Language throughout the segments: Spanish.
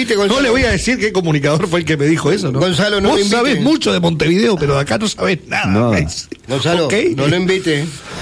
invite, Gonzalo. No le voy a decir qué comunicador fue el que me dijo eso, ¿no? Gonzalo, no Vos me invite. sabés mucho de Montevideo, pero de acá no sabés nada. No. Gonzalo, Okay. no lo invite.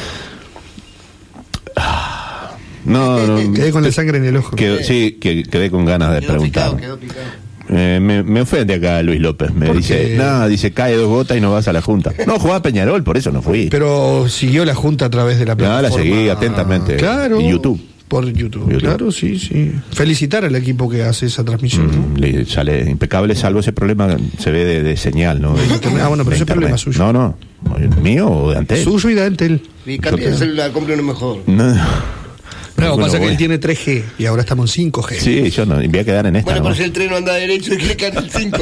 No. Quedé con la sangre en el ojo. Sí, que quedé con ganas de preguntar. Quedó picado. Me ofende acá Luis López. Me ¿Por dice, qué? dice, cae 2 gotas y no vas a la junta. No, jugaba Peñarol, por eso no fui. Pero siguió la junta a través de la plataforma. la seguí atentamente. Claro. En YouTube. Por YouTube. Claro, sí. Felicitar al equipo que hace esa transmisión. ¿no? Le sale impecable, salvo ese problema, se ve de señal, ¿no? Bueno, pero De ese problema es suyo. No. ¿Mío o de Antel? Suyo y de Antel. Y cambia el celular, compre uno mejor. No. No, Bueno, pasa que bueno. él tiene 3G y ahora estamos en 5G. Sí, yo no, voy a quedar en esta. Bueno, ¿no? pero si el tren no anda derecho, quiere que ande el 5.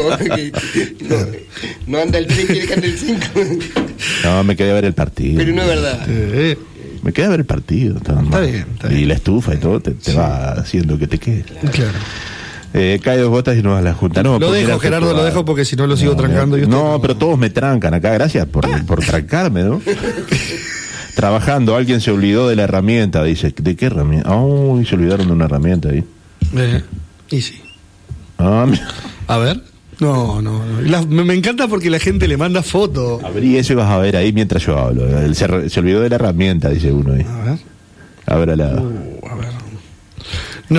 No anda el tren, quiere que ande el 5. No, me quedé a ver el partido. Pero no es verdad. Me quedé a ver el partido. Está bien. Y la estufa y todo te va haciendo que te quede. Claro. Cae 2 gotas y no vas a la junta. No, Lo porque dejo, era Gerardo, fútbol. lo dejo porque si no lo sigo trancando. yo No, estoy- pero todos me trancan acá. Gracias por trancarme, ¿no? Trabajando, alguien se olvidó de la herramienta. Dice, ¿de qué herramienta? Se olvidaron de una herramienta ahí. Y sí. Mira. A ver. No. Me encanta porque la gente le manda fotos. Abrí eso y vas a ver ahí mientras yo hablo. Se olvidó de la herramienta, dice uno ahí. A ver. Ábrala. A ver. No.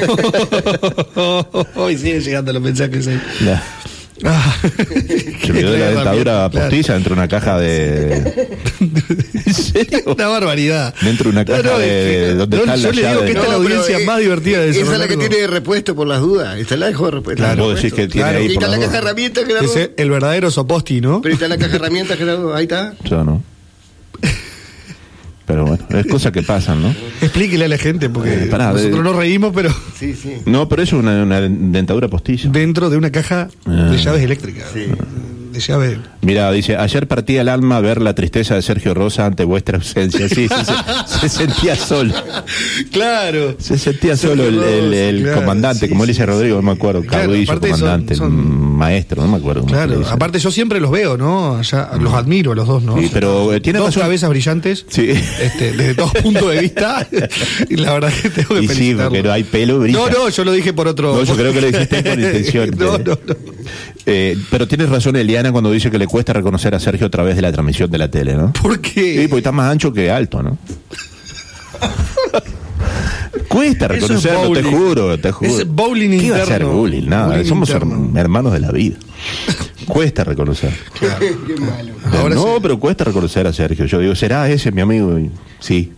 Hoy siguen llegando los mensajes ahí. Se olvidó de la dentadura postiza dentro de una caja de... ¿En serio? Una barbaridad. Dentro de una caja de donde está yo la le digo llave. que esta es la No, pero audiencia más divertida de esa eso. es la que tiene de repuesto por las dudas. Esta la dejó de repuesto. Claro, vos decís que tiene ahí Y por está las la dudas. caja de herramientas, Gerardo. Ese es el verdadero Soposti, ¿no? Pero está la caja de herramientas, Gerardo. Ahí está. Yo no. Pero bueno, es cosas que pasan, ¿no? Explíquele a la gente, porque Pará, nosotros nos reímos, pero Sí, sí. No, pero eso es una dentadura postiza. dentro de una caja de llaves eléctricas. Sí. De llaves. Mira, dice, ayer partía el alma ver la tristeza de Sergio Rosa ante vuestra ausencia. Sí, se sentía solo. Claro. Se sentía solo el Rosa, claro, comandante, sí, como le dice sí, Rodrigo, sí. no me acuerdo, Claro, caudillo, aparte comandante, son- maestro, no me acuerdo. cómo se le Claro, dice. aparte yo siempre los veo, ¿no? Allá, los admiro a los dos, ¿no? Sí, pero tiene dos razón. cabezas brillantes, Sí. desde todos puntos de vista, y la verdad que tengo que Y sí, felicitarlo. porque no hay pelo, brilla. No, yo lo dije por otro... No, yo creo que lo dijiste con intención. No. Pero tienes razón Eliana cuando dice que le cuesta reconocer a Sergio a través de la transmisión de la tele, ¿no? ¿Por qué? Sí, porque está más ancho que alto, ¿no? Cuesta Eso es reconocerlo, te bowling. juro. Es bowling ¿Qué iba a ser interno. bullying? Nada, Bowling somos interno. hermanos de la vida. Cuesta reconocer. Qué malo. Ahora no, sí. pero cuesta reconocer a Sergio. Yo digo, ¿será ese mi amigo? Y sí.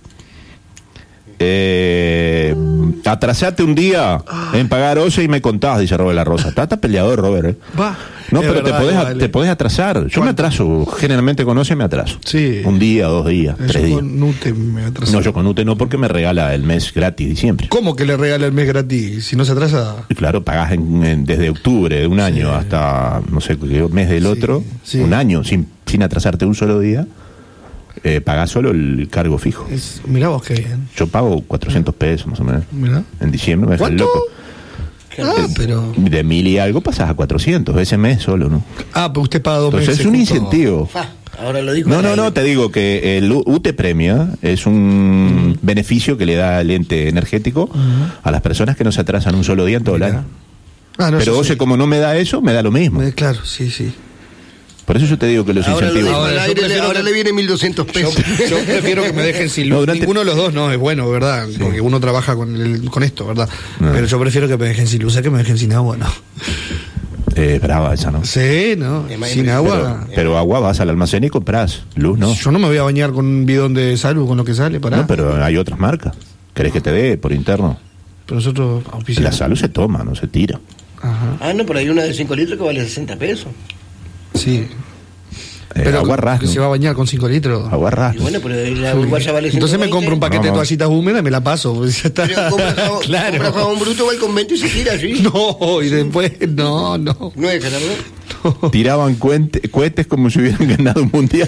Atrasate un día en pagar OSE y me contás, dice Robert La Rosa. Está peleador, Robert. Va. No, Es pero verdad, igual. te podés atrasar. Yo me atraso. Generalmente con OSE me atraso. Sí. Un día, 2 días, 3 Yo días. con Nute me atrasé. No, yo con UTE no, porque me regala el mes gratis siempre. ¿Cómo que le regala el mes gratis? Si no se atrasa... Y claro, pagás desde octubre de un año hasta, no sé, qué mes del otro, sí. un año, sin atrasarte un solo día, pagás solo el cargo fijo. Mirá vos qué bien. Yo pago 400 pesos más o menos. Mirá. En diciembre me dejan ¿Cuánto? loco. Ah, pero... De 1000 y algo pasás a 400 ese mes solo, ¿no? Ah, pero usted paga 2 Entonces meses. es un justo. incentivo. Ahora lo dijo. No, te digo que el UTE Premia es un beneficio que le da el ente energético a las personas que no se atrasan un solo día en todo el Mirá. año. Ah, no, Pero yo OSE, sí. como no me da eso, me da lo mismo. Claro, sí. Por eso yo te digo que los Ahora, incentivos... al Ahora, yo aire, prefiero ahora que- le viene 1.200 pesos. Yo prefiero que me dejen sin luz. No, durante- Ninguno de los dos no es bueno, ¿verdad? Porque uno trabaja con esto, ¿verdad? No. Pero yo prefiero que me dejen sin luz, a que me dejen sin agua, ¿no? Brava esa, ¿no? Sí, ¿no? Sin agua. Pero agua vas al almacén y compras. Luz no. Yo no me voy a bañar con un bidón de salud con lo que sale, para. No, pero hay otras marcas. ¿Querés que te dé por interno? Pero nosotros La auspiciamos. salud se toma, no se tira. Ajá. Ah, no, pero hay una de 5 litros que vale 60 pesos. Sí. Pero agua que ras, se va a bañar con 5 litros. Agua ras. Y bueno, pero la uruguaya vale 120. Entonces me compro un paquete de No. toallitas húmedas y me la paso. Pues ya está. Pero compra jabón, Claro. compra jabón bruto, va al convento y se tira así. No, y después, no. No es, Gerardo. Tiraban cohetes como si hubieran ganado un mundial.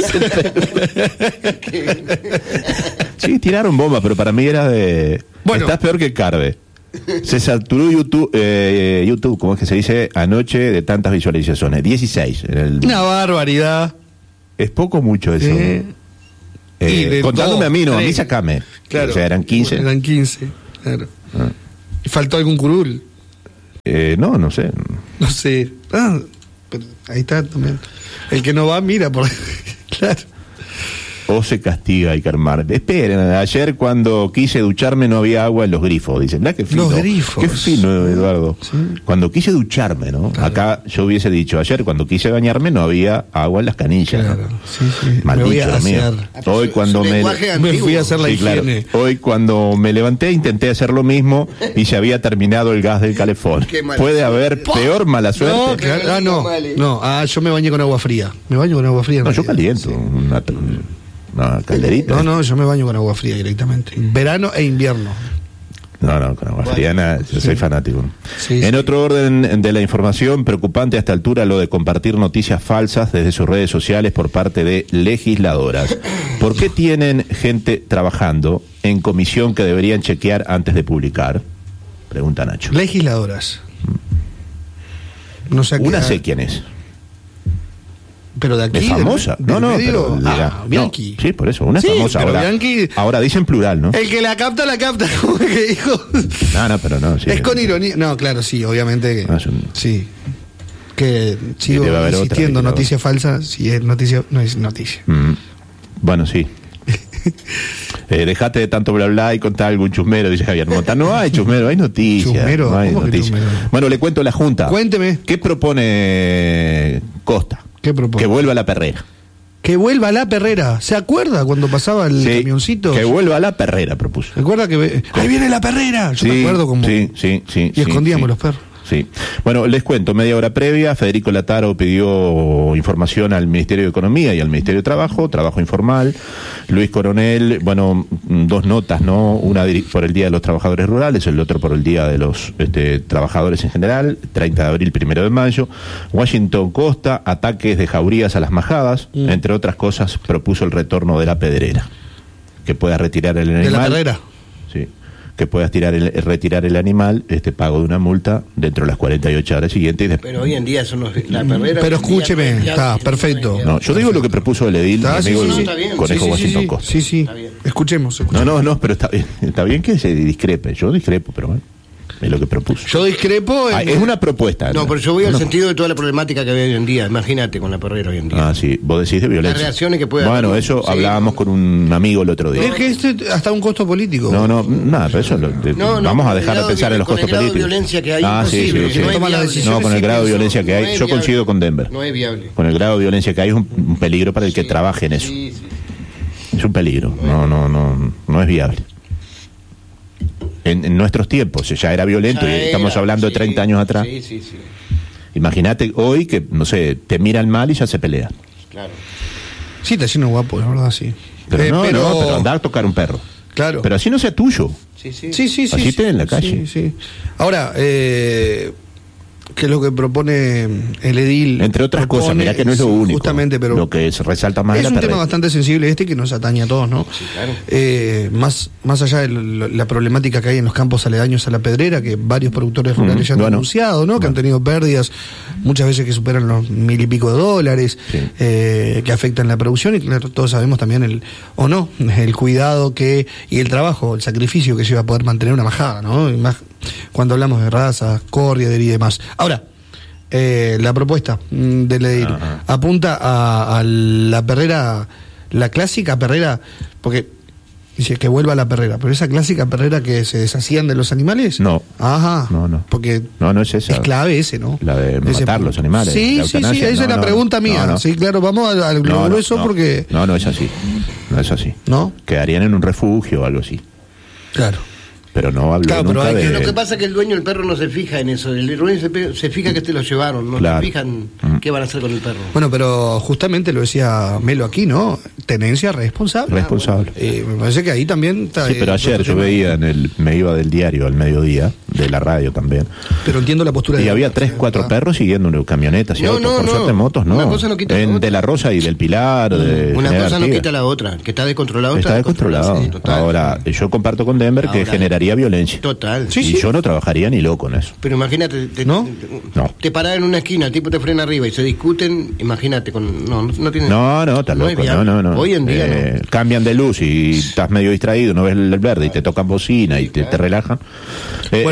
Sí, tiraron bombas, pero para mí era de... Bueno. Estás peor que Carve. Se saturó YouTube, ¿cómo es que se dice? Anoche de tantas visualizaciones. 16. Una barbaridad. Es poco o mucho eso. Y de Contándome dos, a mí, no, a mí tres. sacame. Claro. O sea, eran 15. Eran 15, claro. Ah. Y faltó algún curul. No sé. No sé. Ah, pero ahí está también. El que no va, mira por... Claro. O se castiga, hay que armar. Esperen, ayer cuando quise ducharme no había agua en los grifos. Dicen, mirá qué fino. Los grifos. Qué fino, Eduardo. Sí. Cuando quise ducharme, ¿no? Claro. Acá yo hubiese dicho, ayer cuando quise bañarme no había agua en las canillas. Claro. ¿no? Sí. Mal Me voy dicho, a amigo. hacer... Hoy cuando me fui a hacer la Sí, claro. higiene. Hoy cuando me levanté intenté hacer lo mismo y se había terminado el gas del calefón. Qué mala Puede suerte. haber peor mala suerte. No, claro. Ah, no. Vale. No, yo me bañé con agua fría. Me baño con agua fría. en No, yo realidad. caliento una calderita. No, yo me baño con agua fría directamente. Verano e invierno. No, con agua fría, yo soy fanático. Sí, En sí. otro orden de la información, preocupante a esta altura lo de compartir noticias falsas desde sus redes sociales por parte de legisladoras. ¿Por qué tienen gente trabajando en comisión que deberían chequear antes de publicar? Pregunta Nacho. Legisladoras. No sé a qué- Una sé quién es. Pero de aquí. Es famosa. del No, medio. pero Ah, Bianchi. no, sí, por eso, una es Sí, famosa. pero Ahora, Bianchi- ahora dicen plural, ¿no? El que la capta, como que dijo. No, pero no. Sí, Es con ironía. No, claro, sí, obviamente. Que, No, es un- Sí. Que sigo debe haber otra insistiendo, legisladora. noticia falsa. Si es noticia, no es noticia. Bueno, sí. Dejate de tanto bla bla y contar algún chusmero, dice Javier Mota. No hay chusmero, hay noticias. ¿Chusmero? No hay ¿Cómo que noticias. chusmero? Bueno, le cuento la Junta. Cuénteme. ¿Qué propone Costa? ¿Qué propone? Que vuelva a la perrera. Que vuelva a la perrera. ¿Se acuerda cuando pasaba el Sí, camioncito? que vuelva a la perrera, propuso. ¿Se acuerda que ahí viene la perrera? Yo me acuerdo como. Sí. Y escondíamos los perros. Sí. Bueno, les cuento, media hora previa, Federico Lataro pidió información al Ministerio de Economía y al Ministerio de Trabajo informal. Luis Coronel, bueno, dos notas, ¿no? Una por el Día de los Trabajadores Rurales, el otro por el Día de los Trabajadores en general, 30 de abril, 1 de mayo. Washington Costa, ataques de jaurías a las majadas, entre otras cosas, propuso el retorno de la pedrera, que pueda retirar el animal. ¿De la perrera? Sí. Que puedas retirar el animal, pago de una multa dentro de las 48 horas siguientes. Pero hoy en día eso no es la perrera. Pero hoy en día escúcheme, no es está viable, perfecto. es No, yo digo lo que propuso el edil, mi Ah, sí, amigo sí, el sí. Está bien. Conejo Sí, Washington sí. Costa. Sí. Está bien. Escuchemos. No, pero está bien que se discrepe. Yo discrepo, pero bueno, es lo que propuso. Yo discrepo. Es una propuesta. No, pero yo voy al sentido de toda la problemática que hay hoy en día. Imagínate con la perrera hoy en día. Ah, sí, vos decís de violencia. Las reacciones que puede Bueno, haber. eso Sí. hablábamos con un amigo el otro día. Es que hasta un costo político. Nada, pero eso vamos a dejar de pensar en los costos con el grado de políticos. violencia que hay, Ah, sí, imposible, sí, sí. no es Toma las viable. decisiones No, con el sí, grado de eso violencia que no hay, es yo viable. coincido con Denver. No es viable. Con el grado de violencia que hay es un peligro para el que trabaje en eso. Sí. Es un peligro, no es viable. En nuestros tiempos ya era violento, y estamos hablando de 30 años atrás. Sí. Imagínate hoy que, no sé, te miran mal y ya se pelea. Claro. Sí, está lleno de guapo, la verdad, sí. Pero pero andar a tocar un perro. Claro. Pero así no sea tuyo. Sí. Sí. Así esté en la calle. Sí. Ahora, ¿qué es lo que propone el edil? Entre otras cosas, mirá que no es lo único. Justamente, pero lo que se resalta más es la un tema perrera. bastante sensible que nos atañe a todos, ¿no? Sí, claro. Más allá de la problemática que hay en los campos aledaños a la pedrera, que varios productores rurales ya han denunciado, ¿no? Que han tenido pérdidas muchas veces que superan los $1,000 y pico, Sí. que afectan la producción, y claro, todos sabemos también el cuidado y el trabajo, el sacrificio que lleva a poder mantener una majada, ¿no? Y más cuando hablamos de razas, corriedería y demás. Ahora, la propuesta del edil apunta a la perrera, la clásica perrera, porque dice que vuelva a la perrera, pero esa clásica perrera que se deshacían de los animales. No. Ajá. No. Porque No es esa. es clave ese, ¿no? La de Ese matar punto. los animales. Sí, la eutanasia. esa es la pregunta mía. No. Sí, claro, vamos al grueso porque... No es así. No es así. ¿No? Quedarían en un refugio o algo así. Claro. Pero no habló Claro, pero nunca hay que- de... Lo que pasa es que el dueño del perro no se fija en eso. El dueño se fija que te lo llevaron. No Claro. se fijan qué van a hacer con el perro. Bueno, pero justamente lo decía Melo aquí, ¿no? Tenencia responsable. Responsable. Me parece que ahí también está... Sí, pero ayer yo veía me iba del diario al mediodía, de la radio también, Pero entiendo la postura y de... había 3, 4 perros siguiendo una camioneta, y No, autos. Por no. suerte motos, no. Una cosa no quita la otra. De la Rosa y del Pilar, de Una General cosa no Artigas. quita la otra. Que está descontrolado. Está descontrolado. Sí, total. Ahora, yo comparto con Denver que Ahora, generaría violencia. Total. Y yo no trabajaría ni loco en eso. Pero imagínate, ¿No? No. te parás en una esquina, el tipo te frena arriba y se discuten, imagínate, no tiene... No, está No es loco. viable. No. Hoy en día Cambian de luz y estás medio distraído, no ves el verde y te tocan bocina y te relajan. Bueno,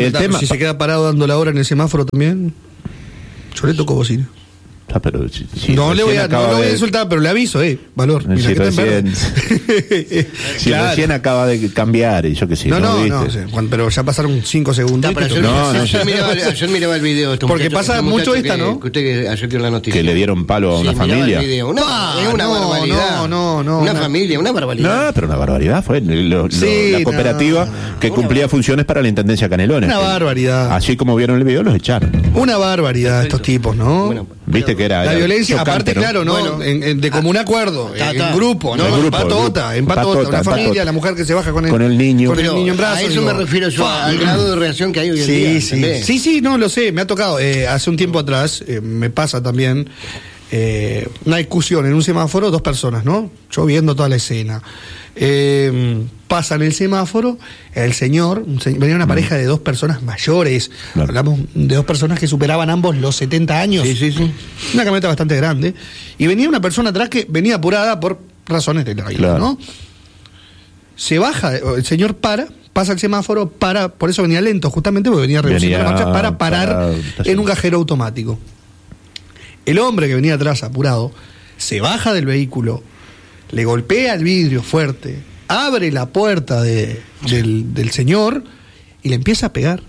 tema... Si se queda parado dando la hora en el semáforo también, yo le toco bocina. Pero si no le voy a de... insultar, pero le aviso, valor. Mira, Si que está en recién, verde. Claro. recién acaba de cambiar y yo qué sé. No, pero ya pasaron 5 segundos. Ayer miraba el video. Porque pasa mucho esta, ¿no? Que usted ayer dio la noticia. Que le dieron palo a una familia. Es una barbaridad. No. Una familia, una barbaridad. No, pero una barbaridad fue la cooperativa que cumplía funciones para la Intendencia Canelones. Una barbaridad. Así como vieron el video, los echaron. Una barbaridad estos tipos, ¿no? Bueno, viste que era la violencia, chocante, aparte, ¿no? Claro, ¿no? Bueno, de común acuerdo, en grupo, ¿no? En grupo, empatota, una familia, la mujer que se baja con el niño. Con el niño en brazos. A eso me refiero yo, al grado de reacción que hay hoy en día. Sí, no, lo sé, me ha tocado. Hace un tiempo atrás, me pasa también, una discusión en un semáforo, 2 personas, ¿no? Yo viendo toda la escena. Pasa en el semáforo, venía una pareja de 2 personas mayores, claro. Hablamos de 2 personas que superaban ambos los 70 años, sí. Una camioneta bastante grande, y venía una persona atrás que venía apurada por razones de la vida, claro. ¿no? Se baja, el señor pasa el semáforo, por eso venía lento, justamente porque venía reduciendo la marcha, para parar en un cajero automático. El hombre que venía atrás apurado, se baja del vehículo, le golpea el vidrio fuerte, abre la puerta del señor y le empieza a pegar.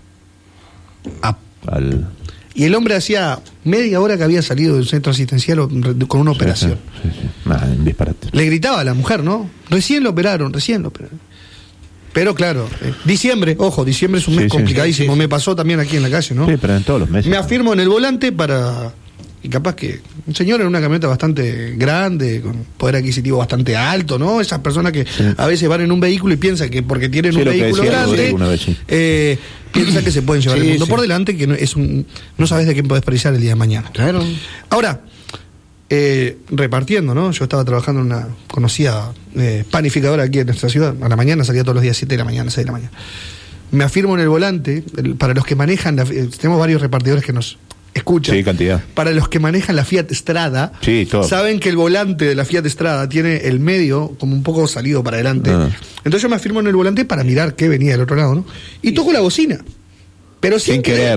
Y el hombre hacía media hora que había salido del centro asistencial con una operación. Sí. Un disparate. Le gritaba a la mujer, ¿no? Recién lo operaron. Pero claro, diciembre es un mes complicadísimo. Sí. Me pasó también aquí en la calle, ¿no? Sí, pero en todos los meses. Me afirmo en el volante y capaz que un señor en una camioneta bastante grande, con poder adquisitivo bastante alto, ¿no? Esas personas que a veces van en un vehículo y piensan que porque tienen un vehículo grande, piensan que se pueden llevar el mundo por delante, que no sabes de quién podés precisar el día de mañana. Claro. Ahora, repartiendo, ¿no? Yo estaba trabajando en una conocida panificadora aquí en nuestra ciudad. A la mañana salía todos los días 7 de la mañana, 6 de la mañana. Me afirmo en el volante, para los que manejan, tenemos varios repartidores que nos escuchan. Sí, cantidad. Para los que manejan la Fiat Strada, saben que el volante de la Fiat Strada tiene el medio como un poco salido para adelante. Entonces yo me afirmo en el volante para mirar qué venía del otro lado, ¿no? Y toco la bocina. Pero sin querer.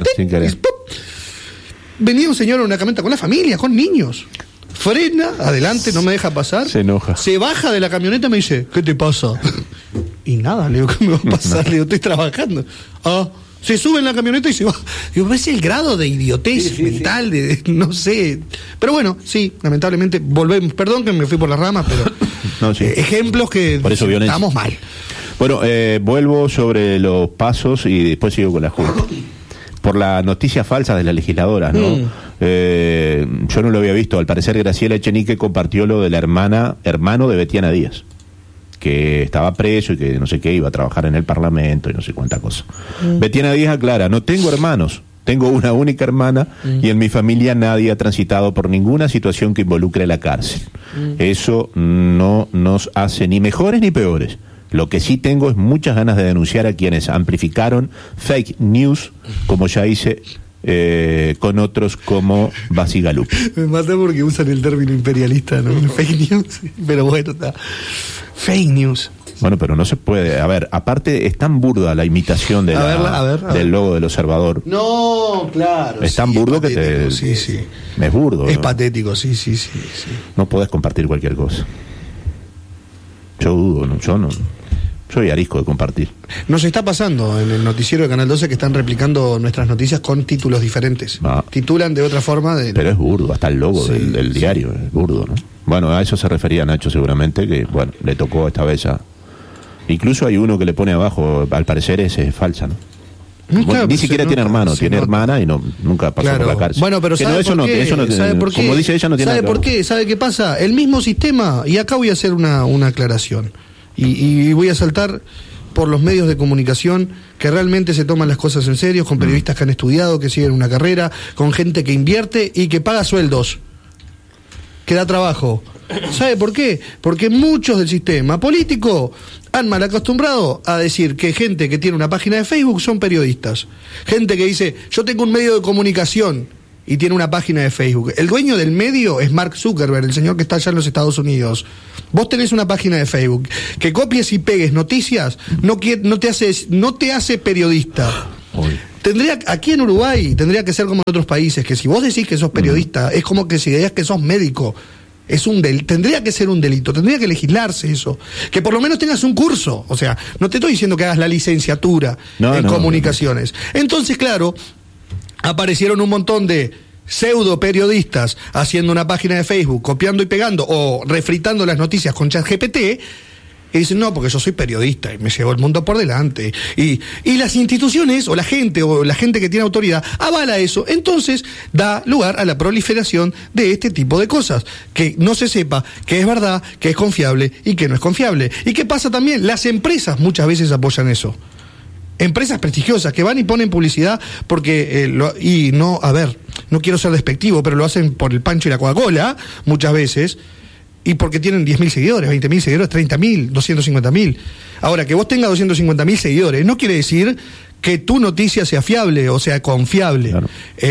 Venía un señor en una camioneta con la familia, con niños. Frena, adelante, no me deja pasar. Se enoja. Se baja de la camioneta y me dice, ¿qué te pasa? Y nada, le digo, ¿qué me va a pasar? Le digo, estoy trabajando. Se sube en la camioneta y se va. Digo, ¿ves el grado de idiotez mental? De no sé. Pero bueno, sí, lamentablemente volvemos. Perdón que me fui por las ramas, pero ejemplos que por eso estamos mal. Bueno, vuelvo sobre los pasos y después sigo con la Junta. Por la noticia falsa de las legisladoras, ¿no? Yo no lo había visto. Al parecer Graciela Echenique compartió lo del hermano de Betiana Díaz, que estaba preso y que no sé qué, iba a trabajar en el Parlamento y no sé cuánta cosa. Betiana Díaz aclara, no tengo hermanos, tengo una única hermana y en mi familia nadie ha transitado por ninguna situación que involucre la cárcel. Eso no nos hace ni mejores ni peores. Lo que sí tengo es muchas ganas de denunciar a quienes amplificaron fake news, como ya hice con otros como Basigalup. Me mata porque usan el término imperialista, ¿no? Fake news, pero bueno, está. Fake news. Bueno, pero no se puede. A ver, aparte es tan burda la imitación de del logo del Observador. No, claro. Es tan burdo que te... Sí. Es burdo. Es ¿no? patético, sí. No podés compartir cualquier cosa. Yo dudo, ¿no? Yo no... Soy arisco de compartir. Nos está pasando en el noticiero de Canal 12 que están replicando nuestras noticias con títulos diferentes. Titulan de otra forma. Pero es burdo, hasta el logo del diario es burdo, ¿no? Bueno, a eso se refería Nacho seguramente, que bueno, le tocó esta vez a... Incluso hay uno que le pone abajo, al parecer es falsa, ¿no? Claro, ni siquiera tiene hermano, tiene hermana y nunca pasó por la cárcel. Bueno, pero ¿sabe eso por qué? Eso no, ¿Sabe por qué? Como dice ella, no tiene ¿Sabe nada. por qué? ¿Sabe qué pasa? El mismo sistema, y acá voy a hacer una aclaración. Y voy a saltar por los medios de comunicación que realmente se toman las cosas en serio, con periodistas que han estudiado, que siguen una carrera, con gente que invierte y que paga sueldos, que da trabajo. ¿Sabe por qué? Porque muchos del sistema político han mal acostumbrado a decir que gente que tiene una página de Facebook son periodistas. Gente que dice, yo tengo un medio de comunicación y tiene una página de Facebook. El dueño del medio es Mark Zuckerberg, el señor que está allá en los Estados Unidos. Vos tenés una página de Facebook. Que copies y pegues noticias no te hace periodista. Aquí en Uruguay tendría que ser como en otros países, que si vos decís que sos periodista, es como que si decías que sos médico. Tendría que ser un delito, tendría que legislarse eso. Que por lo menos tengas un curso. O sea, no te estoy diciendo que hagas la licenciatura en comunicaciones. Entonces, claro, aparecieron un montón de pseudo periodistas haciendo una página de Facebook, copiando y pegando o refritando las noticias con ChatGPT. Y dicen, no, porque yo soy periodista y me llevo el mundo por delante. Y las instituciones o la gente que tiene autoridad avala eso. Entonces da lugar a la proliferación de este tipo de cosas. Que no se sepa que es verdad, que es confiable y que no es confiable. ¿Y qué pasa también? Las empresas muchas veces apoyan eso. Empresas prestigiosas que van y ponen publicidad porque, no quiero ser despectivo, pero lo hacen por el pancho y la Coca-Cola muchas veces. Y porque tienen 10.000 seguidores, 20.000 seguidores, 30.000, 250.000. Ahora, que vos tengas 250.000 seguidores no quiere decir que tu noticia sea fiable o sea confiable. Claro.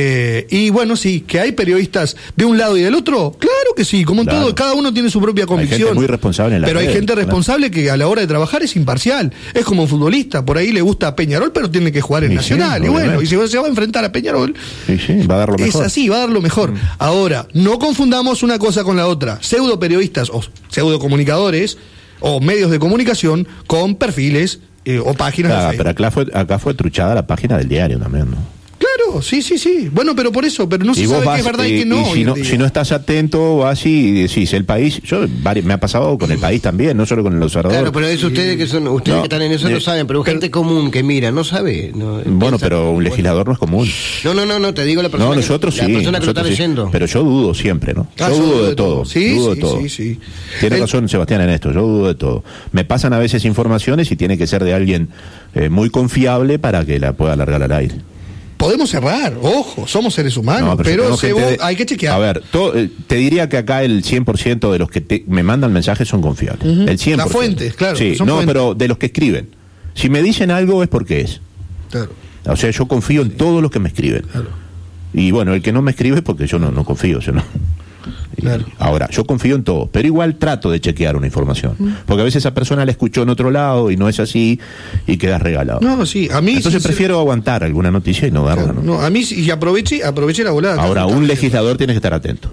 Y bueno, sí, que hay periodistas de un lado y del otro, claro que sí, como en todo, cada uno tiene su propia convicción. Hay gente muy responsable en la Pero hay gente responsable que a la hora de trabajar es imparcial. Es como un futbolista, por ahí le gusta a Peñarol, pero tiene que jugar en Nacional. Sí, y bueno, y si se va a enfrentar a Peñarol, va a dar lo mejor. Es así, va a dar lo mejor. Ahora, no confundamos una cosa con la otra. Pseudo periodistas o pseudo comunicadores o medios de comunicación con perfiles o páginas de Facebook. Pero acá fue truchada la página del diario también, ¿no? Claro, sí. Bueno, pero por eso, pero no se sabe qué es verdad y qué no. Y si no estás atento, vas y decís, el país, me ha pasado con el país también, no solo con el observador. Claro, pero eso ustedes que están en eso no saben, pero gente común que mira, no sabe. Bueno, pero un legislador no es común. No, te digo la persona. No, nosotros la persona que lo está leyendo. Pero yo dudo siempre, ¿no? Yo dudo de todo. Sí. Tiene razón Sebastián en esto, yo dudo de todo. Me pasan a veces informaciones y tiene que ser de alguien muy confiable para que la pueda largar al aire. Podemos errar, ojo, somos seres humanos, pero hay que chequear. A ver, te diría que acá el 100% de los que me mandan mensajes son confiables. El 100%. Las fuentes, claro. Sí, pero de los que escriben. Si me dicen algo es porque es. Claro. O sea, yo confío en todos los que me escriben. Claro. Y bueno, el que no me escribe es porque yo no confío, yo no. Claro. Ahora, yo confío en todo, pero igual trato de chequear una información, porque a veces esa persona la escuchó en otro lado y no es así y quedas regalado. No, sí, a mí entonces prefiero aguantar alguna noticia y no darla. No, a mí y aproveche la volada. Ahora, un legislador tiene que estar atento.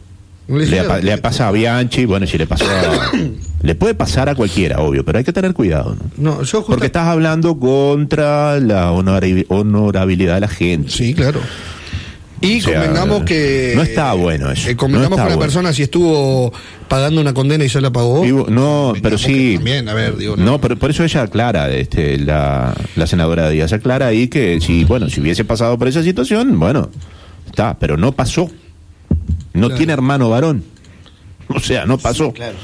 Le pasa a Bianchi, bueno, si le pasó le puede pasar a cualquiera, obvio, pero hay que tener cuidado, ¿no? Porque estás hablando contra la honorabilidad de la gente. Sí, claro. Y convengamos que... No está bueno eso. Convengamos que una persona si estuvo pagando una condena y se la pagó... pero sí... También, a ver, pero por eso ella aclara, la senadora Díaz aclara ahí que si hubiese pasado por esa situación, está, pero no pasó. No tiene hermano varón. O sea, no pasó. Sí, claro.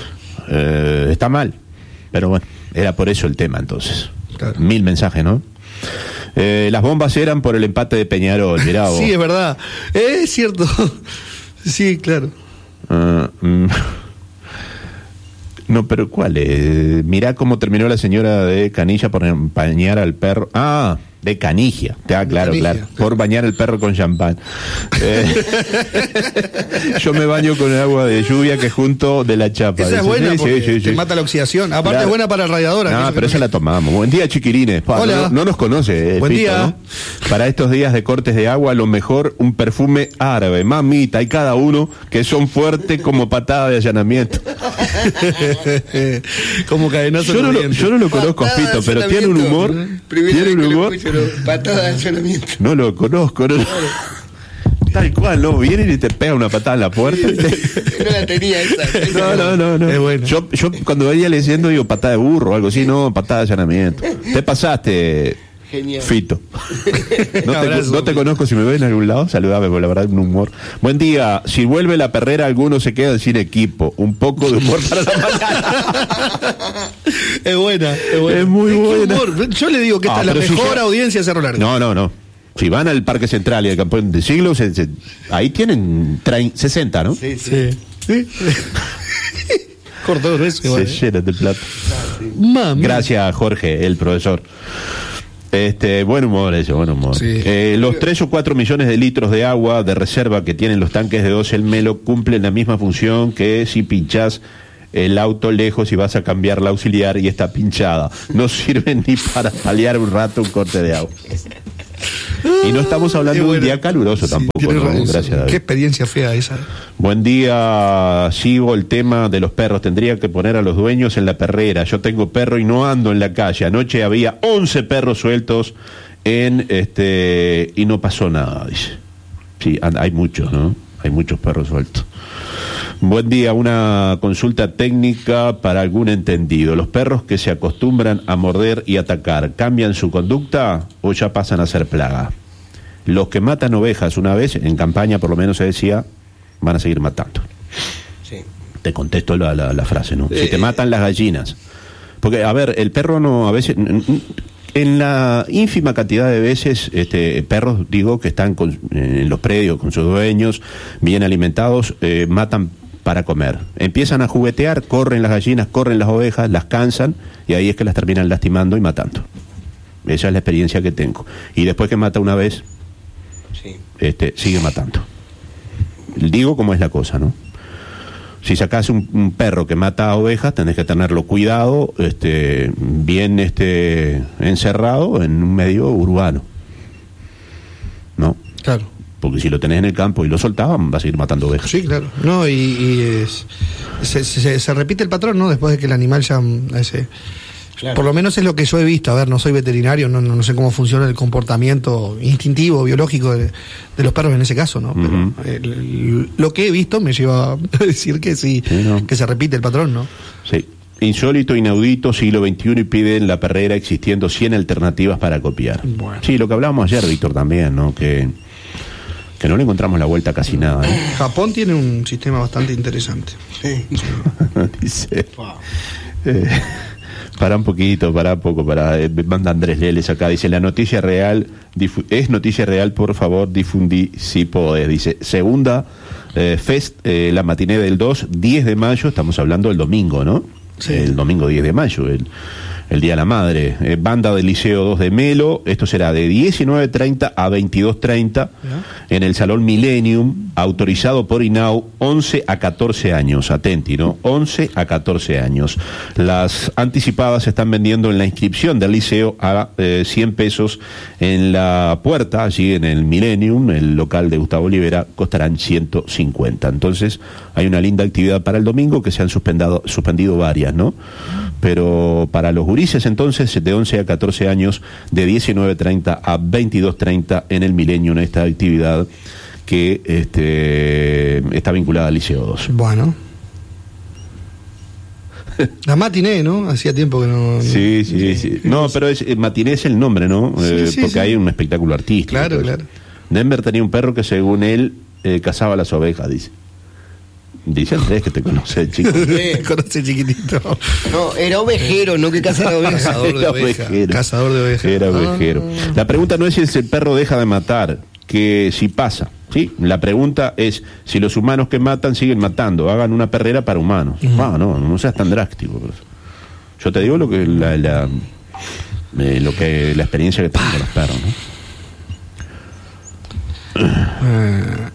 Está mal. Pero bueno, era por eso el tema entonces. Claro. 1000 mensajes, ¿no? Las bombas eran por el empate de Peñarol, mirá vos. Sí, es verdad. Es cierto. Sí, claro. No, pero ¿cuál es? Mirá cómo terminó la señora de Canilla por bañar al perro. Ah, de Canigia. Claro. Por bañar al perro con champán. Yo me baño con agua de lluvia que junto de la chapa. Esa es buena porque te mata la oxidación. Aparte es buena para el radiador. No, pero esa la tomamos. Buen día, chiquilines. Hola. No nos conoce. Buen día. ¿no? Para estos días de cortes de agua, lo mejor un perfume árabe. Mamita, hay cada uno que son fuertes como patada de allanamiento. Como cadenazo. Yo no lo conozco a Fito, pero tiene un humor. Tiene un humor. Patada de allanamiento. No lo conozco, no. Tal cual, ¿no? Vienen y te pegan una patada en la puerta. No la tenía esa. No. Es bueno. Yo cuando venía leyendo digo patada de burro o algo así, no, patada de allanamiento. Te pasaste, genial. Fito. No te conozco, si me ves en algún lado, saludame, porque la verdad es un humor. Buen día, si vuelve la perrera, algunos se quedan sin equipo. Un poco de humor para la mañana. Es buena. Es muy buena. Yo le digo que esta es la mejor audiencia de Cerro Largo. No. Si van al Parque Central y al Campeón de Siglo, ahí tienen 60, ¿no? Sí. Cortó grueso. Se llenan de plata. Mami. Gracias, Jorge, el profesor. Buen humor eso, buen humor. Sí. Los 3 o 4 millones de litros de agua de reserva que tienen los tanques de 12 el Melo cumplen la misma función que si pinchás el auto lejos y vas a cambiar la auxiliar y está pinchada. No sirven ni para paliar un rato un corte de agua. Y no estamos hablando de un día caluroso tampoco, ¿no? Gracias, David. Qué experiencia fea esa. Buen día, sigo el tema de los perros. Tendría que poner a los dueños en la perrera. Yo tengo perro y no ando en la calle. Anoche había 11 perros sueltos y no pasó nada, dice. Sí, hay muchos, ¿no? Hay muchos perros sueltos. Buen día, una consulta técnica para algún entendido. ¿Los perros que se acostumbran a morder y atacar cambian su conducta o ya pasan a ser plaga? Los que matan ovejas una vez, en campaña por lo menos se decía, van a seguir matando. Sí. Te contesto la frase, ¿no? Si te matan las gallinas. Porque, a ver, el perro no, a veces... En la ínfima cantidad de veces, perros, digo, que están en los predios con sus dueños, bien alimentados, matan para comer. Empiezan a juguetear, corren las gallinas, corren las ovejas, las cansan, y ahí es que las terminan lastimando y matando. Esa es la experiencia que tengo. Y después que mata una vez, sí, sigue matando. Digo cómo es la cosa, ¿no? Si sacás un perro que mata a ovejas, tenés que tenerlo cuidado, bien encerrado en un medio urbano, ¿no? Claro. Porque si lo tenés en el campo y lo soltaban, va a seguir matando ovejas. Sí, claro. No, se repite el patrón, ¿no? Después de que el animal ya... claro. Por lo menos es lo que yo he visto. A ver, no soy veterinario, no sé cómo funciona el comportamiento instintivo, biológico de los perros en ese caso, ¿no? Uh-huh. Pero lo que he visto me lleva a decir que sí, ¿no? Que se repite el patrón, ¿no? Sí. Insólito, inaudito, siglo XXI y piden la perrera existiendo 100 alternativas para copiar. Bueno. Sí, lo que hablábamos ayer, Víctor, también, ¿no? Que no le encontramos la vuelta a casi nada, ¿eh? Japón tiene un sistema bastante interesante. Sí. Dice... Para un poquito, para poco, manda Andrés Leles acá, dice, la noticia real, es noticia real, por favor, difundí si podés. Dice, segunda fest, la matiné del 10 de mayo, estamos hablando del domingo, ¿no? Sí. El domingo 10 de mayo, el Día de la Madre. Banda del Liceo 2 de Melo, esto será de 19:30 a 22:30 en el Salón Millennium, autorizado por INAU, 11 a 14 años, atenti, ¿no? 11 a 14 años. Las anticipadas se están vendiendo en la inscripción del liceo a 100 pesos en la puerta, allí en el Millennium, el local de Gustavo Olivera, costarán 150. Entonces, hay una linda actividad para el domingo que se han suspendido varias, ¿no? Pero para los gurises entonces de 11 a 14 años, de 19:30 a 22:30 en el Millennium, esta actividad que está vinculada al Liceo 2. Bueno. La matiné, ¿no? Hacía tiempo que no... Sí. No, pero matiné es el nombre, ¿no? Sí, porque sí. hay un espectáculo artístico. Claro, pues. claro. Denver tenía un perro que según él cazaba las ovejas, dice. Dice Andrés que te conoce, chico. Me conoce chiquitito. No, era ovejero, no que cazaba ovejas. Cazador de ovejas. Cazador de ovejas. Era ovejero. La pregunta no es si el perro deja de matar, que si pasa. ¿Sí? La pregunta es si los humanos que matan siguen matando, hagan una perrera para humanos. No seas tan drástico. Yo te digo lo que la experiencia que tengo con los perros, ¿no?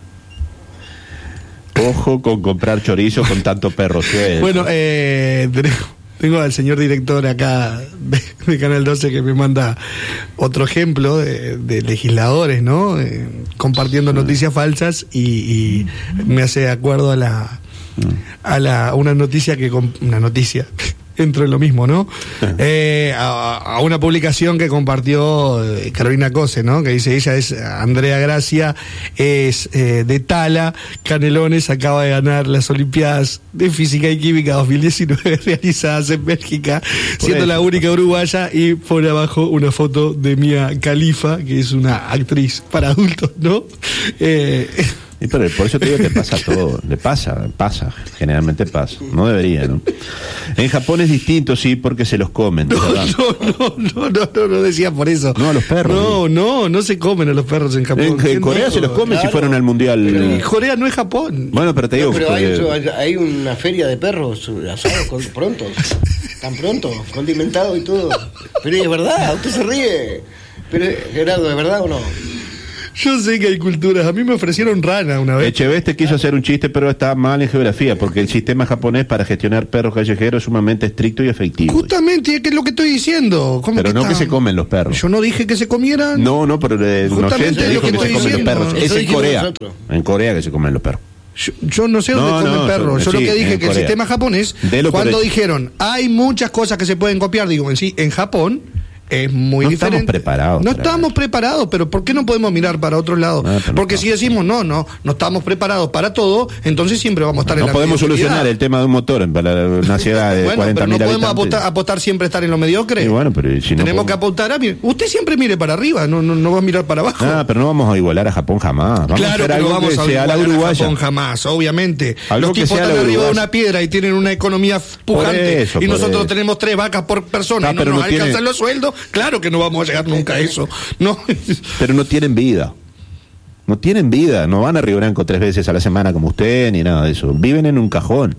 Ojo con comprar chorizo con tanto perro suelto. Bueno, tengo al señor director acá de Canal 12 que me manda otro ejemplo de legisladores, ¿no? Compartiendo noticias falsas y me hace acuerdo a una noticia dentro de lo mismo, ¿no? A una publicación que compartió Carolina Cose, ¿no? Que dice, ella es Andrea Gracia, es de Tala, Canelones, acaba de ganar las Olimpiadas de Física y Química 2019 realizadas en Bélgica, siendo la única uruguaya, y pone abajo una foto de Mia Khalifa, que es una actriz para adultos, ¿no? Pero por eso te digo que pasa todo, pasa, generalmente pasa, no debería, ¿no? En Japón es distinto, sí, porque se los comen. No decía por eso. No, a los perros. No se comen a los perros en Japón. En Corea se los comen, claro, si fueron al mundial. Pero Corea no es Japón. Bueno, pero te digo. Pero hay una feria de perros asados pronto, tan pronto, condimentado y todo. Pero es verdad, usted se ríe. Pero Gerardo, ¿es verdad o no? Yo sé que hay culturas. A mí me ofrecieron rana una vez. Echeveste quiso hacer un chiste, pero está mal en geografía, porque el sistema japonés para gestionar perros callejeros es sumamente estricto y efectivo. Justamente, que es lo que estoy diciendo. ¿Cómo Pero que no está? que se comen los perros. Yo no dije que se comieran. No, pero un Justamente oyente es lo dijo que que se estoy comen los diciendo. perros. Eso Es en dijimos Corea. nosotros. En Corea que se comen los perros. Yo no sé dónde comen perros. Yo lo sí, que dije en que el Corea. sistema japonés, Delo por cuando hecho. dijeron hay muchas cosas que se pueden copiar, digo, en Japón es muy No diferente. estamos preparados No para estamos preparados, pero ¿por qué no podemos mirar para otro lado? Pero Porque no. si decimos no estamos preparados para todo, entonces siempre vamos a estar en No la podemos mediocridad. solucionar el tema de un motor para una ciudad de Bueno, 40.000 pero no podemos habitantes. apostar siempre a estar en lo mediocre. Y bueno, pero si no Tenemos podemos- que apuntar a... Usted siempre mire para arriba, no va a mirar para abajo. Ah, pero no vamos a igualar a Japón jamás. Vamos a Claro hacer que algo no vamos que a sea la igualar a uruguaya. Japón jamás, obviamente. Algo Los que tipos sea están la arriba de uruguaya. una piedra y tienen una economía pujante eso, y por nosotros eso. tenemos 3 vacas por persona Ah, y no pero nos no tiene- alcanzan los sueldos. Claro que no vamos a llegar nunca a eso. No. Pero no tienen vida. No tienen vida. No van a Río Branco 3 veces a la semana como usted, ni nada de eso. Viven en un cajón.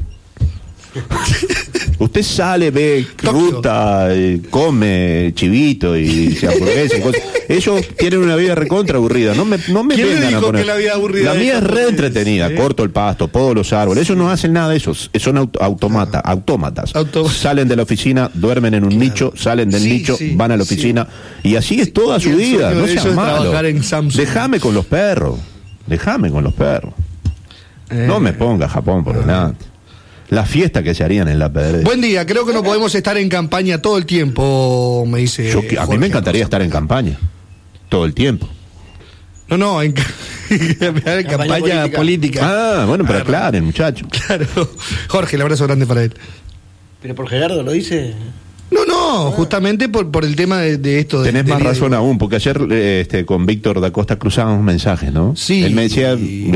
Usted sale, ve Tokio. ruta, come chivito y se hamburguesa y cosas. Ellos tienen una vida recontra aburrida. No me ¿Quién le vengan a dijo poner. que la vida aburrida La es mía es re japonés? entretenida. Sí. Corto el pasto, podo los árboles. Ellos no hacen nada de eso. Son autómatas. Autómatas. Salen de la oficina, duermen en un nicho, salen del Sí, nicho, sí, van a la sí. oficina. Y así es toda Y su el vida. sueño No de ellos seas es malo. trabajar en Samsung. Déjame con los perros. Déjame con los perros. No me ponga Japón por delante. La fiesta que se harían en la Pedrera. Buen día, creo que no podemos estar en campaña todo el tiempo, me dice. A mí Jorge. me encantaría estar en campaña. Todo el tiempo. No, en campaña política. Ah, bueno, pero aclaren, muchachos. Claro. Jorge, el abrazo grande para él. Pero por Gerardo lo dice. No, justamente por el tema de esto. Tenés más razón aún, porque ayer con Víctor da Costa cruzábamos mensajes, ¿no? Sí. Él me decía,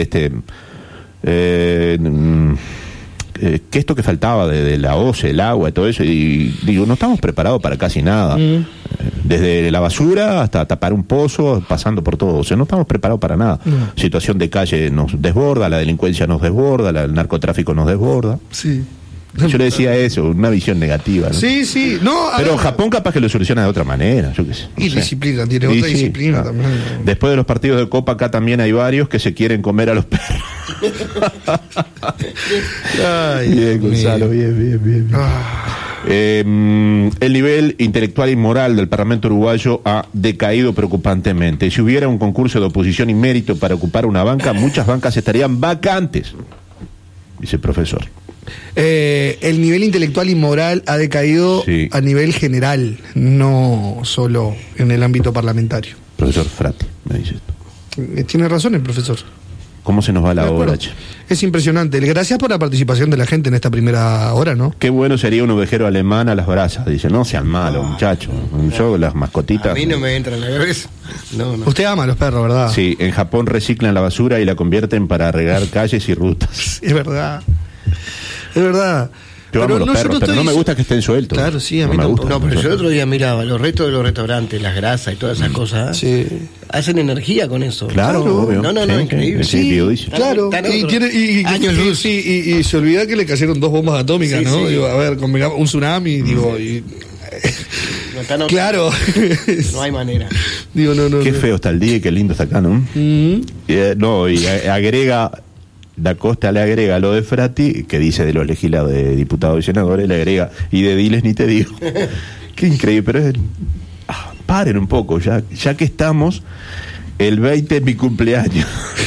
que esto que faltaba de la OCE, el agua y todo eso, y digo, no estamos preparados para casi nada. Desde la basura hasta tapar un pozo, pasando por todo. O sea, no estamos preparados para nada. Situación de calle nos desborda, la delincuencia nos desborda, el narcotráfico nos desborda. Sí. Yo le decía eso, una visión negativa, ¿no? Sí. No, a Pero ver, Japón capaz que lo soluciona de otra manera, yo qué sé. Y no sé. disciplina, tiene Y otra sí, disciplina claro. también. Después de los partidos de Copa, acá también hay varios que se quieren comer a los perros. Ay, Bien, Dios Gonzalo, mío. bien. El nivel intelectual y moral del Parlamento uruguayo ha decaído preocupantemente. Si hubiera un concurso de oposición y mérito para ocupar una banca, muchas bancas estarían vacantes, dice el profesor. El nivel intelectual y moral ha decaído Sí. a nivel general, no solo en el ámbito parlamentario. Profesor Frati, me dice esto. Tiene razón el profesor. ¿Cómo se nos va la De acuerdo. hora, che? Es impresionante. Gracias por la participación de la gente en esta primera hora, ¿no? Qué bueno sería un ovejero alemán a las brasas. Dice, no sean malos, muchachos. Yo, las mascotitas. A mí no me entra en la cabeza. No. Usted ama a los perros, ¿verdad? Sí, en Japón reciclan la basura y la convierten para regar calles y rutas. Es verdad. Es verdad. Yo amo los yo perros, pero no me gusta que estén sueltos. Claro, sí, a No mí me tampoco. gusta. No, pero yo el otro día miraba los restos de los restaurantes, las grasas y todas esas cosas. Sí. Hacen energía con eso. Claro, obvio. No, Sí, increíble. sí, biodiesel. Claro, Tan y, otro. tiene, Años luz. sí, y se olvida que le cayeron 2 bombas atómicas, Sí, ¿no? sí. Digo, a ver, convengamos, un tsunami, digo, y... No, tan otro. Claro. No hay manera. Digo, no. Qué feo está el día y qué lindo está acá, ¿no? No, y agrega, Da Costa le agrega lo de Frati, que dice de los legisladores, de diputados y senadores, le agrega, y de Diles ni te digo. Qué increíble, pero es... paren un poco, ya que estamos, el 20 es mi cumpleaños.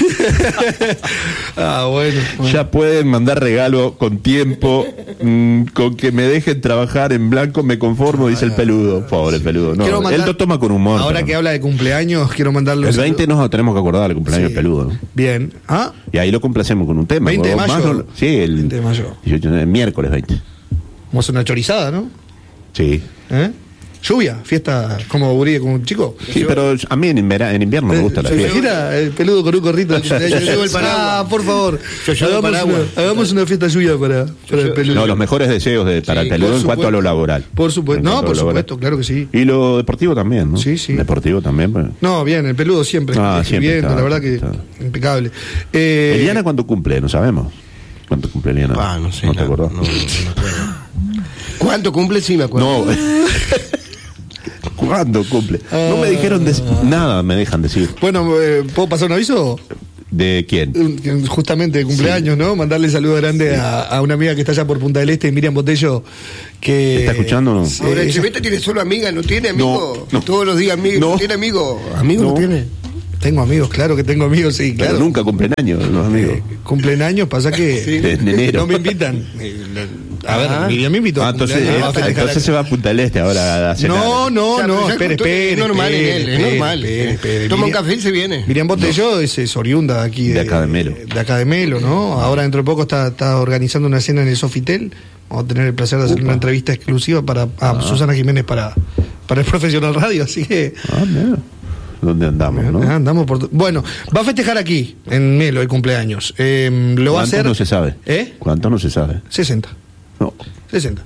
Bueno. Ya pueden mandar regalo con tiempo, con que me dejen trabajar en blanco me conformo, dice el peludo. Pobre peludo. No, Quiero mandar- él lo toma con humor. Ahora pero que habla de cumpleaños, quiero mandarle... el un 20 saludo. nos tenemos que acordar del cumpleaños Sí. del peludo, ¿no? Bien. ¿Ah? Y ahí lo complacemos con un tema. 20 de O más mayo. sí, el 20 de mayo. 18 de miércoles 20. Vamos a hacer una chorizada, ¿no? Sí. ¿Eh? Lluvia, fiesta como gurí, como un chico. Sí, pero a mí en invierno me gusta la ¿Se fiesta. imagina el peludo con un gorrito? Yo llevo el paraguas. Por favor. Yo llevo el paraguas. Hagamos una fiesta lluvia para el peludo. No, los mejores deseos para Sí, el peludo por en cuanto a lo supuesto. laboral. Por supuesto. En No, cuanto a por lo laboral. supuesto, claro que sí. Y lo deportivo también, ¿no? Sí, sí. Deportivo también. Pues. No, bien, el peludo siempre. Ah, siempre escribiendo, está, la verdad que está. impecable. Eliana, ¿cuándo cumple? No sabemos. ¿Cuánto cumple Eliana? No sé. ¿No te acordás? No me acuerdo. ¿Cuánto cumple? Sí, me acuerdo. No. ¿Cuándo cumple? No me dijeron nada, me dejan decir. Bueno, ¿puedo pasar un aviso? ¿De quién? Justamente de cumpleaños, ¿no? Mandarle saludo grande a una amiga que está allá por Punta del Este, Miriam Botello, que... ¿Está escuchando o no? Ahora, el Chevete tiene solo amigas, ¿no tiene amigos? No. Todos los días amigos, ¿no tiene amigos? ¿Amigos no tiene? Tengo amigos, claro que tengo amigos, sí, claro. Pero nunca cumplen años los amigos. Cumplen años, pasa que en enero. no me invitan. A ver, Miriam me invitó. Entonces se va a Punta del Este ahora a cenar. No, espere. Es normal en él, es normal. Toma un café y se viene. Miriam Botello es oriunda aquí de acá de Melo. De acá de Melo, ¿no? Ahora dentro de poco está organizando una cena en el Sofitel. Vamos a tener el placer de hacer una entrevista exclusiva para Susana Jiménez para el Profesional Radio, así que... Mira. ¿Dónde andamos, no? Andamos bueno, va a festejar aquí, en Melo, el cumpleaños. Lo va a hacer... ¿Cuánto no se sabe? ¿Cuánto no se sabe? 60. No. 60.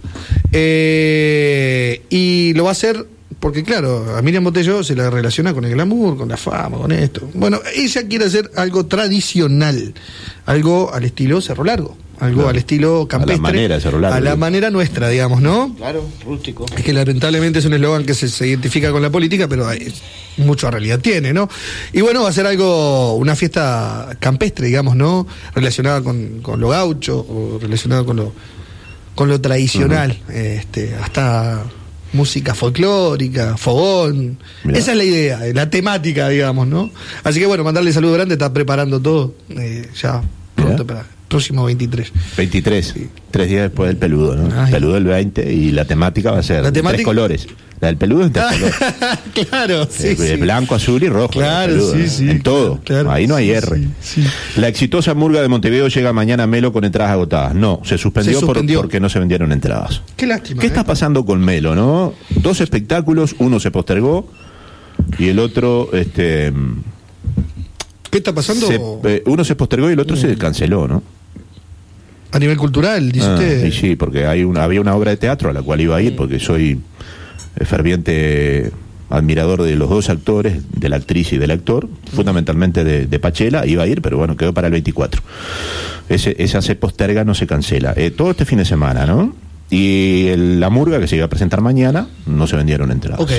Y lo va a hacer porque, claro, a Miriam Botello se la relaciona con el glamour, con la fama, con esto. Bueno, ella quiere hacer algo tradicional, algo al estilo Cerro Largo. Algo al estilo campestre. A la manera, Cerro Largo. A la manera nuestra, digamos, ¿no? Claro, rústico. Es que lamentablemente es un eslogan que se identifica con la política, pero mucha realidad tiene, ¿no? Y bueno, va a ser algo, una fiesta campestre, digamos, ¿no? Relacionada con lo gaucho, o relacionada con lo tradicional. Hasta música folclórica, fogón. Mirá. Esa es la idea, la temática, digamos, ¿no? Así que bueno, mandarle saludo grande, está preparando todo ya pronto para... Próximo 23. 23, sí. 3 días después del peludo, ¿no? Ay. Peludo el 20 y la temática va a ser de 3 colores. La del peludo en 3 colores. Claro, sí. Blanco, azul y rojo. Claro, peludo, sí. En todo. Claro, ahí no hay R. Sí. La exitosa murga de Montevideo llega mañana a Melo con entradas agotadas. No, se suspendió. Porque no se vendieron entradas. Qué lástima. ¿Qué está pasando con Melo, no? 2 espectáculos, uno se postergó y el otro, ¿Qué está pasando? Uno se postergó y el otro se canceló, ¿no? A nivel cultural, dice usted. Sí, porque había una obra de teatro a la cual iba a ir, porque soy ferviente admirador de los 2 actores, de la actriz y del actor, fundamentalmente de Pachela, iba a ir, pero bueno, quedó para el 24. Esa se posterga, no se cancela. Todo este fin de semana, ¿no? Y la murga que se iba a presentar mañana, no se vendieron entradas. Ok.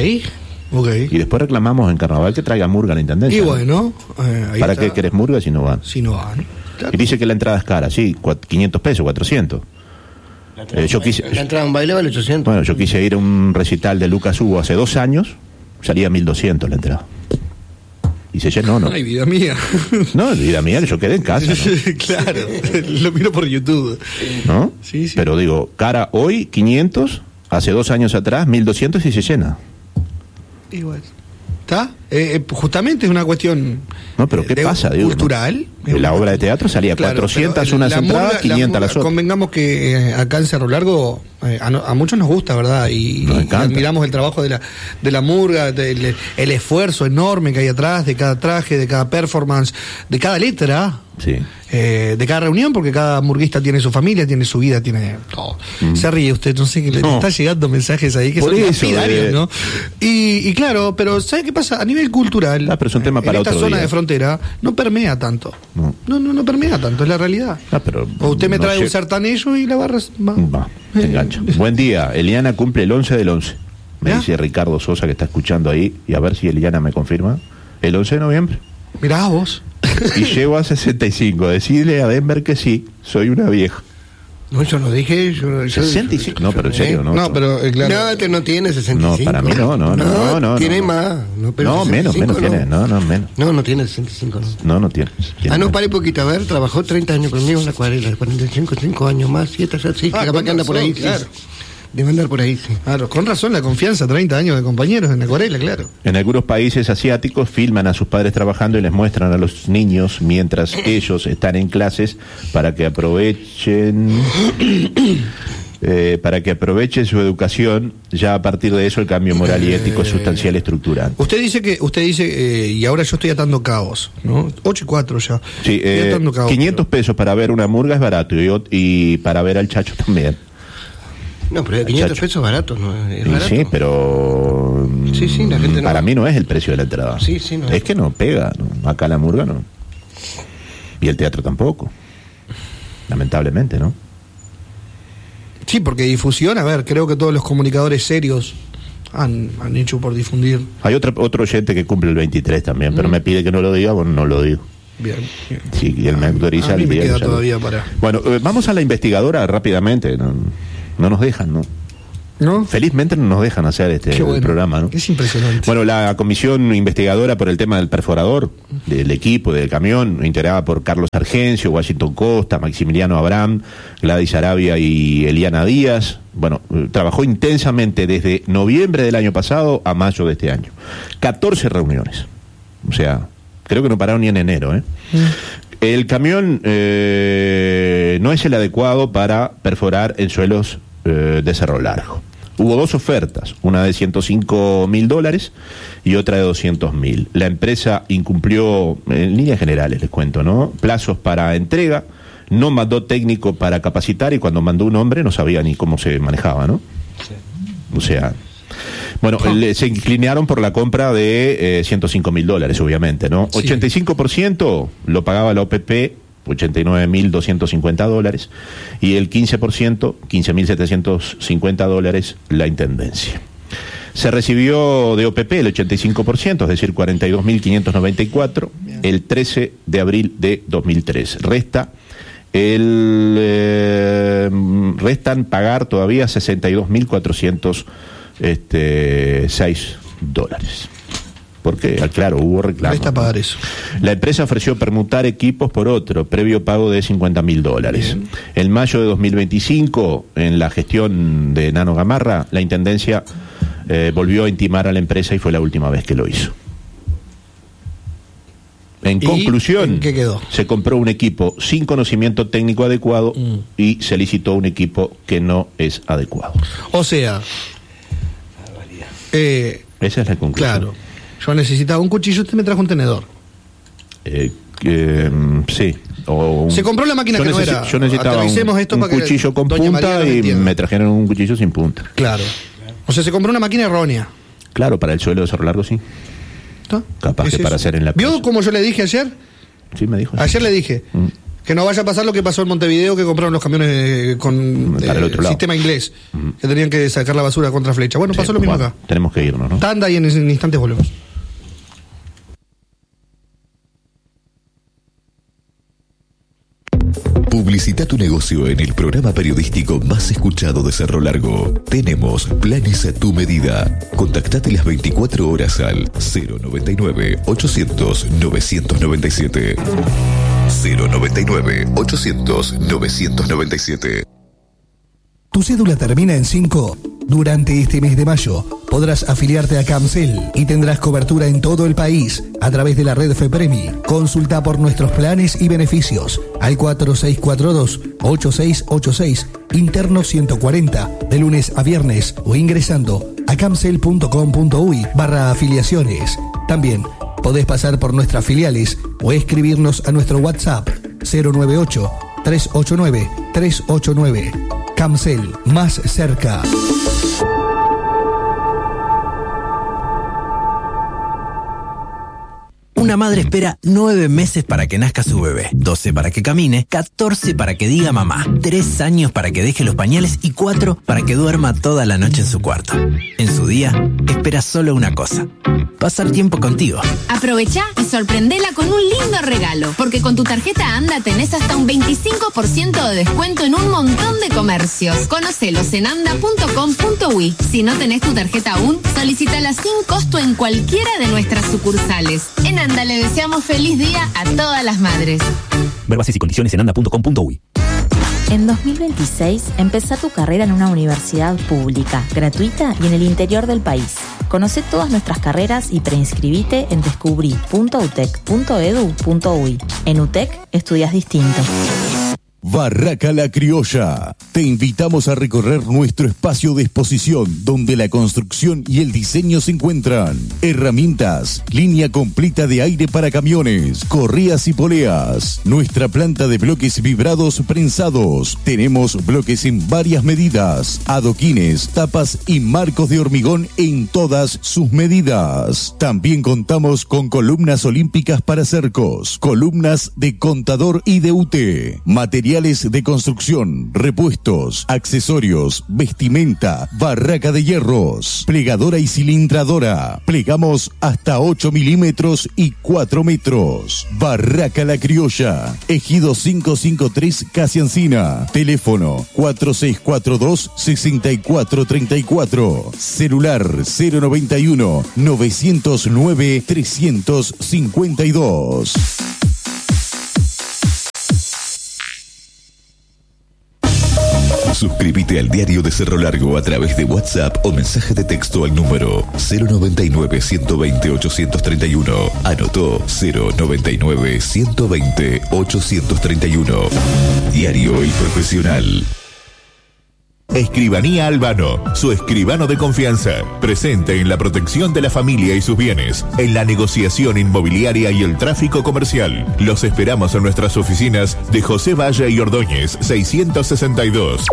Y después reclamamos en Carnaval que traiga murga a la Intendencia. Y bueno, ¿para qué querés murga si no van? Si no van. Claro. Y dice que la entrada es cara, sí, 500 pesos, 400. La entrada a un baile vale 800. Bueno, yo quise ir a un recital de Lucas Hugo hace 2 años, salía 1.200 la entrada. Y se llenó, ¿no? Ay, vida mía. No, vida mía, yo quedé en casa, ¿no? Claro, lo miro por YouTube. ¿No? Sí. Pero digo, cara hoy, 500, hace 2 años atrás, 1.200 y se llena. Igual. ¿Está? Justamente es una cuestión... No, pero ¿qué pasa? Cultural. ¿no? La obra de teatro salía 400 unas entradas, 500 las otras. Convengamos que acá en Cerro Largo a muchos nos gusta, ¿verdad? Y admiramos el trabajo de la murga, el esfuerzo enorme que hay atrás de cada traje, de cada performance, de cada letra. Sí. De cada reunión, porque cada murguista tiene su familia, tiene su vida, tiene todo. Se ríe usted, no sé, que le está llegando mensajes ahí que por son eso, lapidarios, ¿no? Y claro, pero ¿sabe qué pasa? A nivel cultural, pero es un tema para en esta otro zona día. de frontera, no permea tanto. No permea tanto, es la realidad. Pero o usted me trae un sartanello y la barra va, te engancha. Buen día, Eliana cumple el 11 del 11. Me dice Ricardo Sosa, que está escuchando ahí, y a ver si Eliana me confirma. El 11 de noviembre. Mirá vos. Y llego a 65. Decirle a Denver que sí, soy una vieja. No, yo lo dije. 65. No, pero en serio, ¿no? No, pero claro. No, que no tiene 65. No, para mí no. Tiene más. No, menos tiene. No, menos. No tiene 65, no. No tiene. No, paré poquito. A ver, trabajó 30 años conmigo en la acuarela. 45, 5 años más, 7, sí, capaz que anda por ahí. Claro. Debe andar por ahí, sí. Claro, con razón la confianza, 30 años de compañeros en la acuarela, claro. En algunos países asiáticos filman a sus padres trabajando y les muestran a los niños mientras ellos están en clases para que aprovechen su educación. Ya a partir de eso el cambio moral y ético es sustancial y estructural. Usted dice y ahora yo estoy atando cabos, ¿no? 8:04 ya. Sí, 500 pesos para ver una murga es barato y para ver al Chacho también. No, pero 500 pesos barato, ¿no? Es barato. Sí, pero sí, la gente para mí no es el precio de la entrada. Sí, no. Es que no pega, ¿no? Acá la murga no. Y el teatro tampoco. Lamentablemente, ¿no? Sí, porque difusión, a ver, creo que todos los comunicadores serios han hecho por difundir. Hay otro oyente que cumple el 23 también, pero me pide que no lo diga, bueno, no lo digo. Bien. Sí, y él me autoriza. A mí me queda ya todavía para... Bueno, vamos a la investigadora rápidamente. No nos dejan, ¿no? ¿No? Felizmente no nos dejan hacer el programa, ¿no? Es impresionante. Bueno, la comisión investigadora por el tema del perforador, del equipo, del camión, integrada por Carlos Argencio, Washington Costa, Maximiliano Abraham, Gladys Arabia y Eliana Díaz, bueno, trabajó intensamente desde noviembre del año pasado a mayo de este año. 14 reuniones. O sea, creo que no pararon ni en enero, ¿eh? El camión no es el adecuado para perforar en suelos de Cerro Largo. Hubo dos ofertas, una de $105.000 y otra de $200.000. La empresa incumplió, en líneas generales les cuento, ¿no?, plazos para entrega, no mandó técnico para capacitar y cuando mandó un hombre no sabía ni cómo se manejaba, ¿no? Sí. O sea, bueno, se inclinaron por la compra de $105.000, obviamente, ¿no? Sí. 85% lo pagaba la OPP, $89.250, y el 15%, $15.750, la Intendencia. Se recibió de OPP el 85%, es decir, $42.594, el 13 de abril de 2003. Restan pagar todavía $62.406. Porque, claro, hubo reclamos. Resta pagar eso. La empresa ofreció permutar equipos por otro, previo pago de $50.000. En mayo de 2025, en la gestión de Nano Gamarra, la Intendencia volvió a intimar a la empresa y fue la última vez que lo hizo. En conclusión, ¿en qué quedó? Se compró un equipo sin conocimiento técnico adecuado y se licitó un equipo que no es adecuado. O sea, esa es la conclusión. Claro. Yo necesitaba un cuchillo, usted me trajo un tenedor. Sí. Se compró la máquina que no era. Yo necesitaba un cuchillo con punta y me trajeron un cuchillo sin punta. Claro. O sea, se compró una máquina errónea. Claro, para el suelo de Cerro Largo sí. ¿Está? Capaz que para hacer en la ¿Vio como yo le dije ayer? Sí, me dijo. Ayer le dije que no vaya a pasar lo que pasó en Montevideo, que compraron los camiones con sistema inglés, que tenían que sacar la basura contra flecha. Bueno, pasó lo mismo acá. Tenemos que irnos, ¿no? Tanda y en instantes volvemos. Publicita tu negocio en el programa periodístico más escuchado de Cerro Largo. Tenemos planes a tu medida. Contactate las 24 horas al 099-800-997. 099-800-997. ¿Tu cédula termina en 5? Durante este mes de mayo podrás afiliarte a Camcel y tendrás cobertura en todo el país a través de la red FEPREMI. Consulta por nuestros planes y beneficios al 4642-8686, interno 140, de lunes a viernes, o ingresando a camcel.com.uy/afiliaciones. También podés pasar por nuestras filiales o escribirnos a nuestro WhatsApp 098-389-389. Camcel, más cerca. Una madre espera 9 meses para que nazca su bebé, 12 para que camine, 14 para que diga mamá, 3 años para que deje los pañales y 4 para que duerma toda la noche en su cuarto. En su día, espera solo una cosa: pasar tiempo contigo. Aprovechá y sorprendela con un lindo regalo, porque con tu tarjeta ANDA tenés hasta un 25% de descuento en un montón de comercios. Conocelos en anda.com.uy. Si no tenés tu tarjeta aún, solicítala sin costo en cualquiera de nuestras sucursales. En ANDA le deseamos feliz día a todas las madres. Ver bases y condiciones en anda.com.uy. En 2026, empezá tu carrera en una universidad pública, gratuita y en el interior del país. Conoce todas nuestras carreras y preinscribite en descubrí.utec.edu.uy. En UTEC, estudias distinto. Barraca La Criolla. Te invitamos a recorrer nuestro espacio de exposición donde la construcción y el diseño se encuentran. Herramientas, línea completa de aire para camiones, correas y poleas. Nuestra planta de bloques vibrados prensados. Tenemos bloques en varias medidas, adoquines, tapas y marcos de hormigón en todas sus medidas. También contamos con columnas olímpicas para cercos, columnas de contador y de UTE. Material materiales de construcción, repuestos, accesorios, vestimenta, barraca de hierros, plegadora y cilindradora. Plegamos hasta 8 milímetros y 4 metros. Barraca La Criolla, Ejido 553 Casi Encina. Teléfono 4642-6434. Celular 091 909 352. Suscríbete al Diario de Cerro Largo a través de WhatsApp o mensaje de texto al número 099-120-831. Anotó 099-120-831. Diario El Profesional. Escribanía Albano, su escribano de confianza, presente en la protección de la familia y sus bienes, en la negociación inmobiliaria y el tráfico comercial. Los esperamos en nuestras oficinas de José Valle y Ordóñez, 662.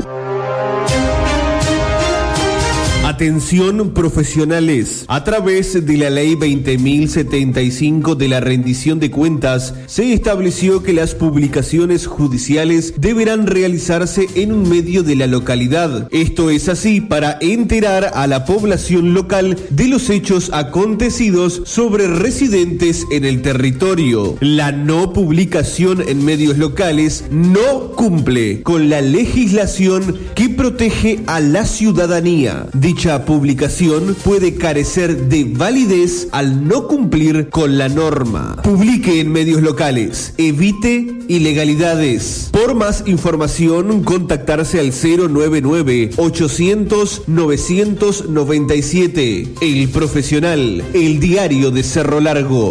Atención profesionales. A través de la ley 20.075 de la rendición de cuentas, se estableció que las publicaciones judiciales deberán realizarse en un medio de la localidad. Esto es así para enterar a la población local de los hechos acontecidos sobre residentes en el territorio. La no publicación en medios locales no cumple con la legislación que protege a la ciudadanía. Dicha publicación puede carecer de validez al no cumplir con la norma. Publique en medios locales. Evite ilegalidades. Por más información, contactarse al 099-800-997. El Profesional, el diario de Cerro Largo.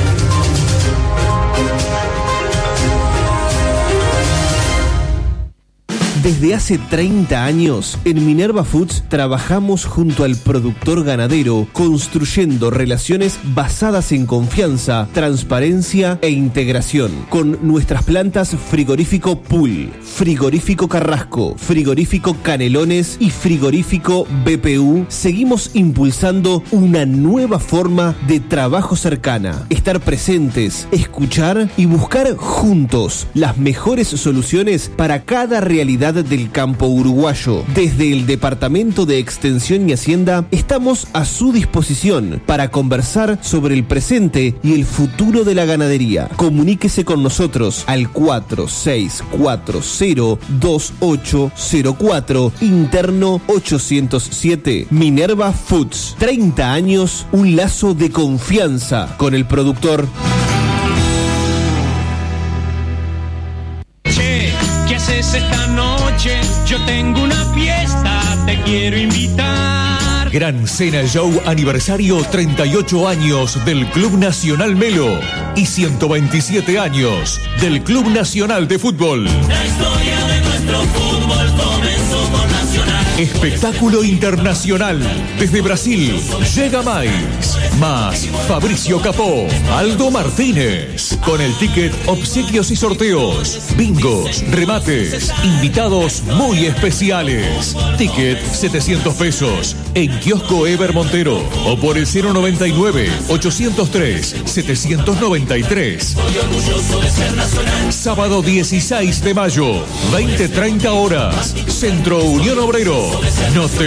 Desde hace 30 años, en Minerva Foods trabajamos junto al productor ganadero, construyendo relaciones basadas en confianza, transparencia e integración. Con nuestras plantas Frigorífico Pool, Frigorífico Carrasco, Frigorífico Canelones y Frigorífico BPU, seguimos impulsando una nueva forma de trabajo cercana. Estar presentes, escuchar y buscar juntos las mejores soluciones para cada realidad del campo uruguayo. Desde el Departamento de Extensión y Hacienda estamos a su disposición para conversar sobre el presente y el futuro de la ganadería. Comuníquese con nosotros al 46402804, interno 807. Minerva Foods, 30 años, un lazo de confianza con el productor. ¿Qué haces esta noche? Yo tengo una fiesta, te quiero invitar. Gran Cena Show aniversario 38 años del Club Nacional Melo y 127 años del Club Nacional de Fútbol. La historia de nuestro fútbol comenzó con Nacional. Espectáculo internacional. Desde Brasil llega Mais, más Fabricio Capó, Aldo Martínez. Con el ticket, obsequios y sorteos, bingos, remates, invitados muy especiales. Ticket 700 pesos en kiosco Ever Montero o por el 099-803-793. Sábado 16 de mayo, 20:30 horas. Centro Unión Obrero. No te